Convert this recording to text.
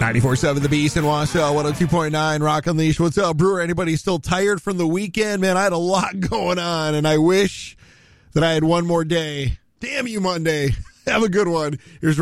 94.7 The Beast in Washoe, 102.9 Rock Unleashed. What's up, Brewer? Anybody still tired from the weekend? Man, I had a lot going on, and I wish that I had one more day. Damn you, Monday. Have a good one. Here's